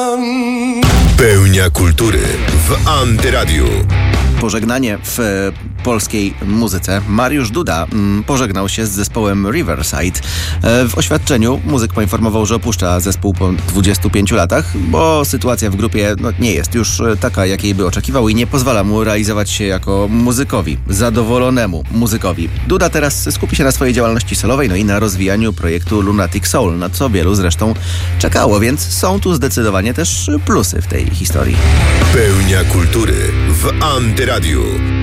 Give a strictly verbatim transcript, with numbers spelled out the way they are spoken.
Pełnia kultury w Antyradiu. Pożegnanie w e, polskiej muzyce. Mariusz Duda m, pożegnał się z zespołem Riverside. E, w oświadczeniu muzyk poinformował, że opuszcza zespół po dwudziestu pięciu latach, bo sytuacja w grupie no, nie jest już e, taka, jakiej by oczekiwał i nie pozwala mu realizować się jako muzykowi, zadowolonemu muzykowi. Duda teraz skupi się na swojej działalności solowej, no i na rozwijaniu projektu Lunatic Soul, na co wielu zresztą czekało, więc są tu zdecydowanie też plusy w tej historii. Pełnia kultury w Antyradiu.